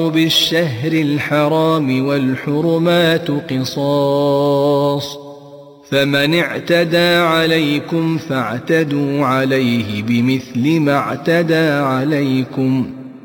بالشهر الحرام والحرمات قصاص، فمن اعتدى عليكم فاعتدوا عليه بمثل ما اعتدى عليكم،